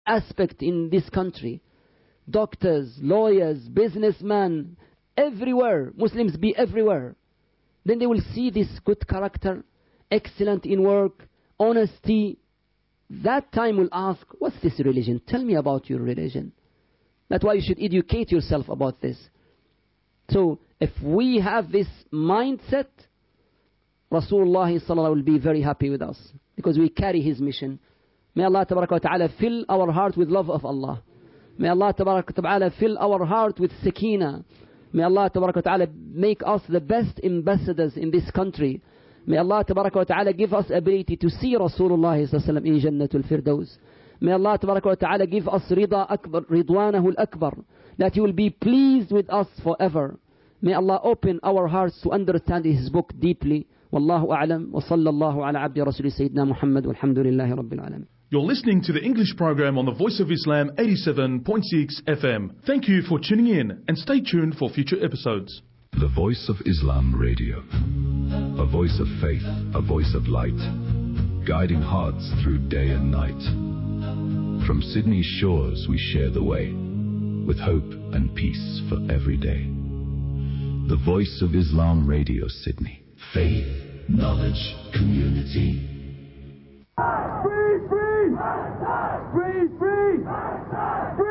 aspect in this country. Doctors, lawyers, businessmen, everywhere. Muslims be everywhere. Then they will see this good character, excellent in work, honesty. That time will ask, what's this religion? Tell me about your religion. That's why you should educate yourself about this. So if we have this mindset, Rasulullah sallallahu will be very happy with us, because we carry his mission. May Allah tabaraka wa ta'ala fill our heart with love of Allah. May Allah tabaraka wa ta'ala fill our heart with sakina. May Allah tabaraka wa ta'ala make us the best ambassadors in this country. May Allah tabaraka wa ta'ala give us ability to see Rasulullah sallallahu in Jannatul Firdaus. May Allah tabaraka wa ta'ala give us rida akbar, ridwanahu al-akbar, that he will be pleased with us forever. May Allah open our hearts to understand his book deeply. Wallahu a'lam, wa sallallahu ala abdi rasuli sayyidina Muhammad, walhamdulillahi rabbil alamin. You're listening to the English program on the Voice of Islam 87.6 FM. Thank you for tuning in, and stay tuned for future episodes. The Voice of Islam Radio. A voice of faith, a voice of light, guiding hearts through day and night. From Sydney's shores we share the way, with hope and peace for every day. The Voice of Islam Radio, Sydney. Faith, knowledge, community. Free, free! Free, free! Free!